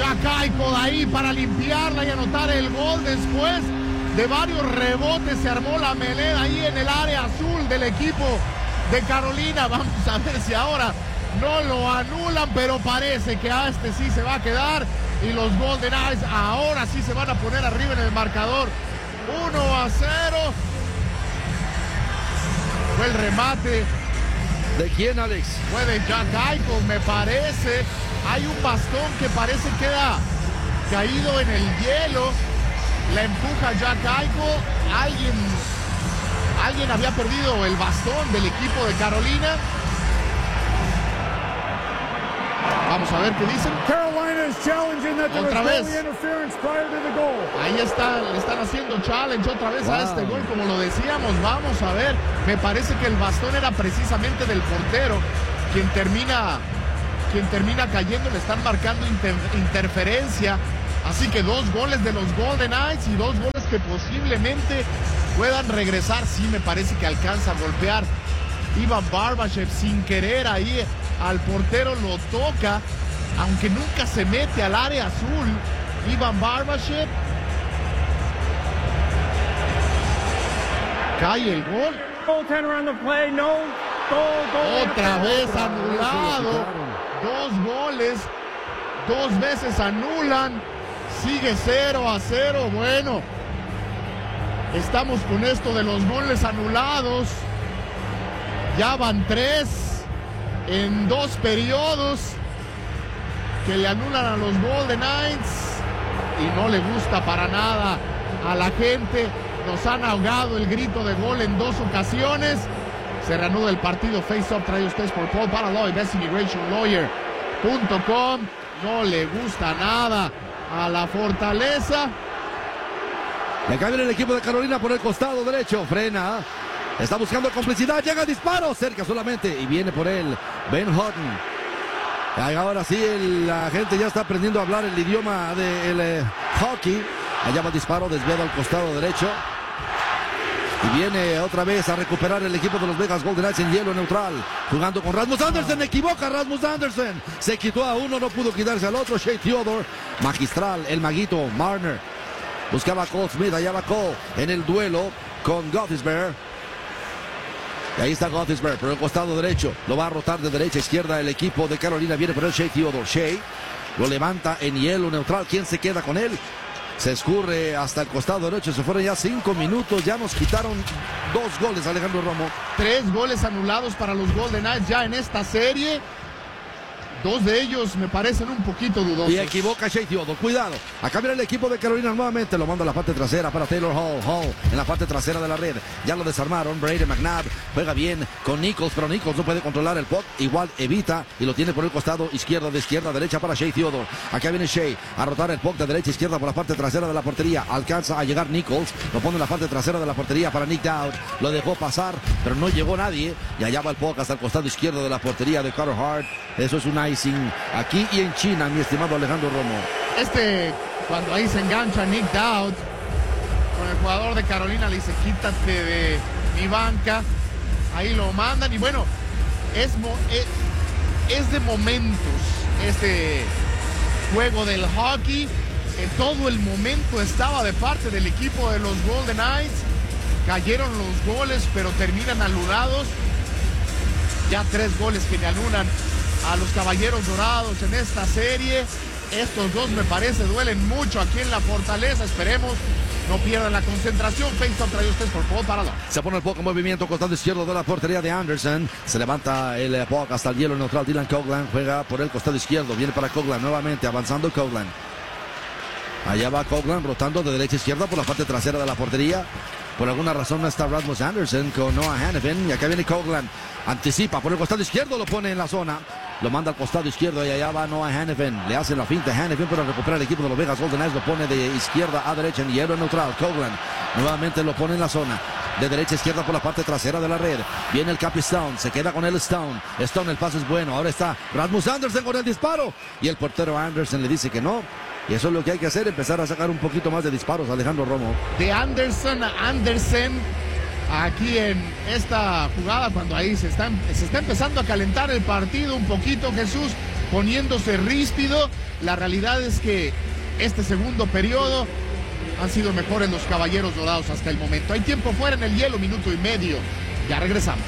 Jack Eichel ahí para limpiarla y anotar el gol después de varios rebotes. Se armó la melena ahí en el área azul del equipo de Carolina. Vamos a ver si ahora no lo anulan, pero parece que a este sí se va a quedar. Y los Golden Knights ahora sí se van a poner arriba en el marcador. 1-0. Fue el remate. ¿De quién, Alex? Fue de Jack Eichel, me parece. Hay un bastón que parece queda caído en el hielo. La empuja Jack Eichel. Alguien había perdido el bastón del equipo de Carolina. Vamos a ver qué dicen. Carolina is challenging that there was goalie interference prior to the goal. Ahí está, le están haciendo challenge otra vez a este gol, como lo decíamos. Vamos a ver. Me parece que el bastón era precisamente del portero, quien termina cayendo. Le están marcando interferencia. Así que 2 goles de los Golden Knights y 2 goles que posiblemente puedan regresar. Sí, me parece que alcanza a golpear Ivan Barbashev sin querer ahí al portero, lo toca, aunque nunca se mete al área azul. Ivan Barbashev. Cae el gol. Otra vez anulado. 2 goles. 2 veces anulan. Sigue 0-0. Bueno, estamos con esto de los goles anulados. Ya van 3 en 2 periodos que le anulan a los Golden Knights y no le gusta para nada a la gente. Nos han ahogado el grito de gol en 2 ocasiones. Se reanuda el partido. Face Up trae ustedes por Paul Paraloy, bestimmigrationlawyer.com. No le gusta nada a la Fortaleza. Le cae el equipo de Carolina por el costado derecho. Frena. Está buscando complicidad. Llega el disparo. Cerca solamente. Y viene por él Ben Hutton. Ahora sí, la gente ya está aprendiendo a hablar el idioma del hockey. Allá va el disparo desviado al costado derecho. Y viene otra vez a recuperar el equipo de los Vegas Golden Knights en hielo neutral. Jugando con Rasmus Andersen. Equivoca Rasmus Andersen. Se quitó a uno, no pudo quitarse al otro. Shea Theodore. Magistral, el maguito Marner. Buscaba a Cole Smith. Allá va Cole en el duelo con Gothisberg. Y ahí está Gothisberg por el costado derecho. Lo va a rotar de derecha a izquierda el equipo de Carolina. Viene por el Shea Theodore. Shea lo levanta en hielo neutral. ¿Quién se queda con él? Se escurre hasta el costado derecho. Se fueron ya 5 minutos. Ya nos quitaron 2 goles, Alejandro Romo. 3 goles anulados para los Golden Knights ya en esta serie. 2 de ellos me parecen un poquito dudosos. Y equivoca Shea Theodore. Cuidado. Acá viene el equipo de Carolina nuevamente. Lo manda a la parte trasera para Taylor Hall. Hall en la parte trasera de la red. Ya lo desarmaron. Brady McNabb juega bien con Nichols, pero Nichols no puede controlar el puck. Igual evita y lo tiene por el costado izquierdo, de izquierda a derecha para Shea Theodore. Acá viene Shea a rotar el puck de derecha a izquierda por la parte trasera de la portería. Alcanza a llegar Nichols. Lo pone en la parte trasera de la portería para Nick Dowd. Lo dejó pasar, pero no llegó nadie. Y allá va el puck hasta el costado izquierdo de la portería de Carter Hart. Eso es un icing aquí y en China, mi estimado Alejandro Romo. Cuando ahí se engancha Nick Dowd con el jugador de Carolina, le dice: quítate de mi banca. Ahí lo mandan y bueno, es de momentos este juego del hockey. Todo el momento estaba de parte del equipo de los Golden Knights. Cayeron los goles, pero terminan anulados. Ya 3 goles que le anulan a los Caballeros Dorados en esta serie. Estos 2 me parece duelen mucho aquí en la Fortaleza. Esperemos no pierdan la concentración. Face-off trae ustedes por Paul Paraloy. Se pone el puck en movimiento, costado izquierdo de la portería de Anderson. Se levanta el puck hasta el hielo neutral. Dylan Coghlan juega por el costado izquierdo. Viene para Coghlan nuevamente, avanzando Coghlan. Allá va Coghlan rotando de derecha a izquierda por la parte trasera de la portería. Por alguna razón no está Rasmus Andersen con Noah Hannafin. Y acá viene Coghlan. Anticipa por el costado izquierdo, lo pone en la zona. Lo manda al costado izquierdo y allá va Noah Hannafin. Le hace la finta a Hannafin, pero recupera el equipo de los Vegas Golden Knights. Lo pone de izquierda a derecha en hielo neutral. Coghlan nuevamente lo pone en la zona. De derecha a izquierda por la parte trasera de la red. Viene el Capi Stone. Se queda con el Stone. Stone, el pase es bueno. Ahora está Rasmus Andersen con el disparo. Y el portero Andersen le dice que no. Y eso es lo que hay que hacer, empezar a sacar un poquito más de disparos, Alejandro Romo. De Andersen a Andersen, aquí en esta jugada, cuando ahí se está empezando a calentar el partido un poquito, Jesús. poniéndose ríspido. La realidad es que este segundo periodo han sido mejores los Caballeros Dorados hasta el momento. Hay tiempo fuera en el hielo, minuto y medio. Ya regresamos.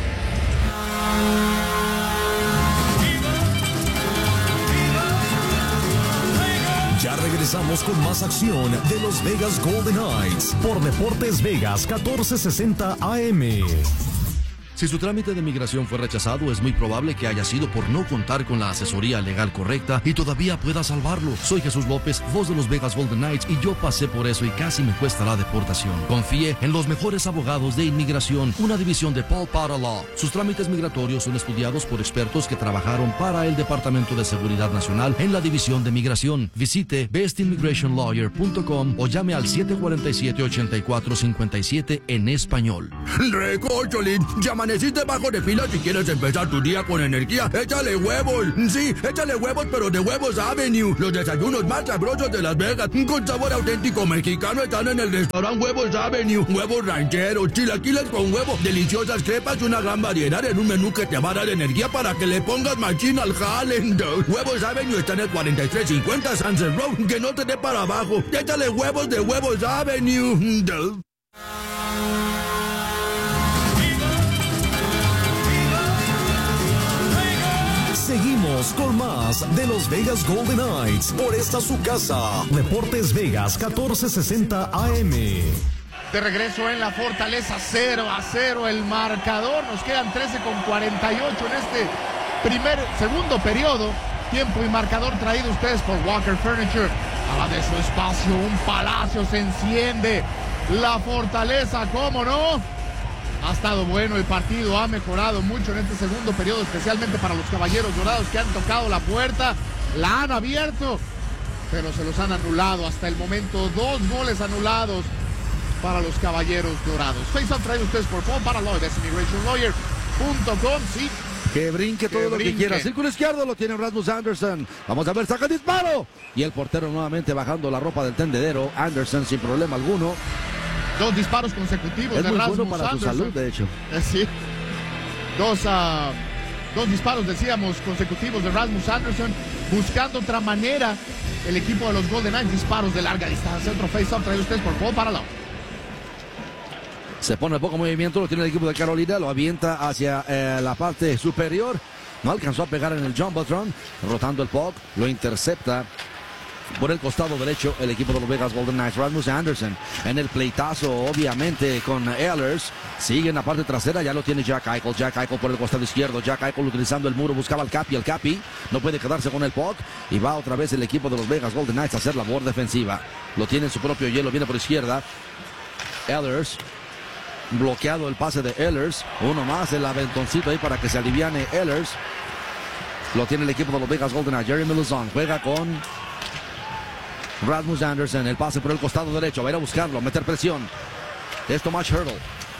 Ya regresamos con más acción de los Vegas Golden Knights por Deportes Vegas 1460 AM. Si su trámite de migración fue rechazado, es muy probable que haya sido por no contar con la asesoría legal correcta y todavía pueda salvarlo. Soy Jesús López, voz de los Vegas Golden Knights, y yo pasé por eso y casi me cuesta la deportación. Confíe en los mejores abogados de inmigración, una división de Paul Potter Law. Sus trámites migratorios son estudiados por expertos que trabajaron para el Departamento de Seguridad Nacional en la división de migración. Visite bestimmigrationlawyer.com o llame al 747-8457 en español. Recócholín, amaneciste bajo de pila. Si quieres empezar tu día con energía, échale huevos. Sí, échale huevos, pero de Huevos Avenue. Los desayunos más sabrosos de Las Vegas, con sabor auténtico mexicano, están en el restaurante Huevos Avenue. Huevos rancheros, chilaquiles con huevo, deliciosas crepas, una gran variedad en un menú que te va a dar energía para que le pongas machín al jale. Huevos Avenue está en el 4350 Sunset Road. Que no te dé para abajo. Échale huevos de Huevos Avenue. Seguimos con más de los Vegas Golden Knights por esta su casa. Deportes Vegas 1460 AM. De regreso en la Fortaleza, 0-0 el marcador. Nos quedan 13:48 en este segundo periodo. Tiempo y marcador traído ustedes por Walker Furniture. A la de su espacio, un palacio se enciende. La Fortaleza, ¿cómo no? Ha estado bueno el partido, ha mejorado mucho en este segundo periodo, especialmente para los Caballeros Dorados, que han tocado la puerta, la han abierto, pero se los han anulado hasta el momento. 2 goles anulados para los Caballeros Dorados. Face-off traído ustedes por Paul Potter Law, immigrationlawyer.com. Sí, que brinque todo lo que quiera. Círculo izquierdo lo tiene Rasmus Andersson. Vamos a ver, saca el disparo. Y el portero nuevamente bajando la ropa del tendedero. Anderson sin problema alguno. 2 disparos consecutivos de Rasmus bueno para Anderson. su salud, de hecho. Sí. 2 disparos, decíamos, consecutivos de Rasmus Anderson. Buscando otra manera el equipo de los Golden Knights. Disparos de larga distancia. Otro face-off traído ustedes por Paul Potter Law. Se pone poco movimiento, lo tiene el equipo de Carolina. Lo avienta hacia la parte superior. No alcanzó a pegar en el Jumbotron. Rotando el puck. Lo intercepta por el costado derecho el equipo de los Vegas Golden Knights. Rasmus Anderson en el pleitazo, obviamente, con Ehlers. Sigue en la parte trasera, ya lo tiene Jack Eichel. Jack Eichel por el costado izquierdo. Jack Eichel utilizando el muro, buscaba al Capi. El Capi no puede quedarse con el puck. Y va otra vez el equipo de los Vegas Golden Knights a hacer labor defensiva. Lo tiene en su propio hielo, viene por izquierda. Ehlers. Bloqueado el pase de Ehlers. Uno más, el aventoncito ahí para que se aliviane Ehlers. Lo tiene el equipo de los Vegas Golden Knights. Jeremy Lauzon juega con Rasmus Anderson, el pase por el costado derecho, va a ir a buscarlo, meter presión. Es Tomas Hertl.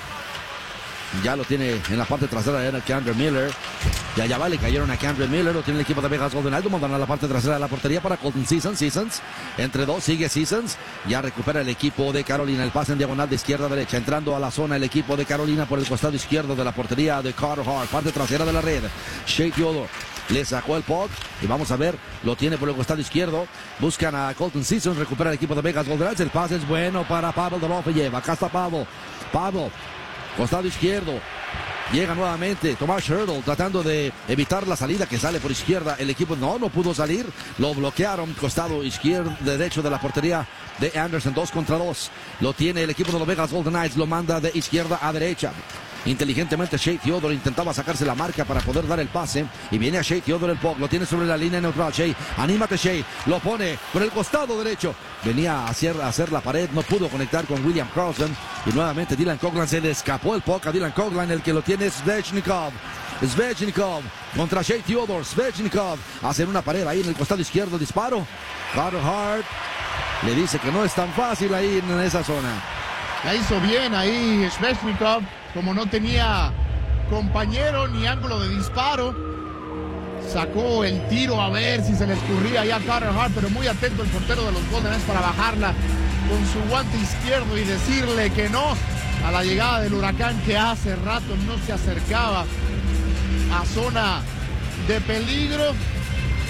Ya lo tiene en la parte trasera de K'Andre Miller. Y allá va, le cayeron a K'Andre Miller. Lo tiene el equipo de Vegas Golden Knights. Mandan a la parte trasera de la portería para Colton Sissons. Sissons entre 2, sigue Sissons. Ya recupera el equipo de Carolina. El pase en diagonal de izquierda a derecha. Entrando a la zona el equipo de Carolina por el costado izquierdo de la portería de Carter Hart. Parte trasera de la red. Shea Theodore le sacó el puck y vamos a ver, lo tiene por el costado izquierdo. Buscan a Colton Sissons. Recupera el equipo de Vegas Golden Knights. El pase es bueno para Pavel Dorofeyev. Acá está Pavel. Costado izquierdo. Llega nuevamente Tomas Hertl tratando de evitar la salida que sale por izquierda. El equipo no pudo salir. Lo bloquearon. Costado izquierdo, derecho de la portería de Anderson. 2 contra 2. Lo tiene el equipo de los Vegas Golden Knights. Lo manda de izquierda a derecha. Inteligentemente Shea Theodore intentaba sacarse la marca para poder dar el pase. Y viene a Shea Theodore el puck. Lo tiene sobre la línea neutral. Shea, anímate Shea. Lo pone por el costado derecho. Venía a hacer la pared. No pudo conectar con William Karlsson. Y nuevamente Dylan Coghlan, se le escapó el puck a Dylan Coghlan. El que lo tiene es Svechnikov. Svechnikov contra Shea Theodore. Svechnikov hace una pared ahí en el costado izquierdo. Disparo. Carter Hart le dice que no es tan fácil ahí en esa zona. La hizo bien ahí Svechnikov. Como no tenía compañero ni ángulo de disparo, sacó el tiro a ver si se le escurría ahí a Carter Hart, pero muy atento el portero de los Golden Knights para bajarla con su guante izquierdo y decirle que no a la llegada del huracán, que hace rato no se acercaba a zona de peligro.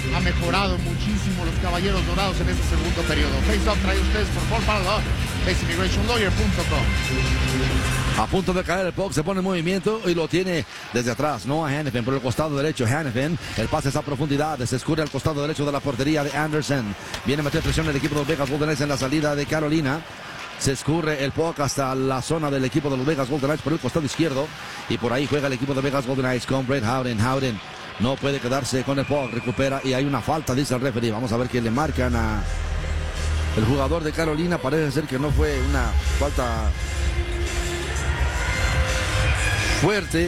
ha mejorado muchísimo los Caballeros Dorados en este segundo periodo. Face Off trae ustedes por BaseImmigrationLawyer.com. A punto de caer el puck, se pone en movimiento y lo tiene desde atrás. Noah Hanifin por el costado derecho. Hanifin, el pase es a profundidad, se escurre al costado derecho de la portería de Anderson. Viene a meter presión el equipo de los Vegas Golden Knights en la salida de Carolina. Se escurre el puck hasta la zona del equipo de los Vegas Golden Knights por el costado izquierdo. Y por ahí juega el equipo de Vegas Golden Knights con Brett Howden. Howden no puede quedarse con el puck, recupera y hay una falta, dice el referee. Vamos a ver qué le marcan a el jugador de Carolina. Parece ser que no fue una falta fuerte.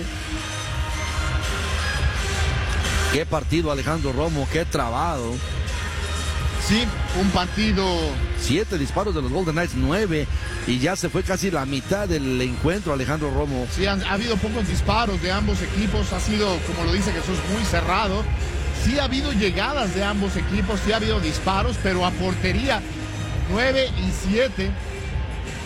Qué partido Alejandro Romo, qué trabado. Sí, un partido. 7 disparos de los Golden Knights, 9. Y ya se fue casi la mitad del encuentro Alejandro Romo. Sí, ha habido pocos disparos de ambos equipos. Ha sido, como lo dice Jesús, muy cerrado. Sí ha habido llegadas de ambos equipos, sí ha habido disparos, pero a portería 9 y 7.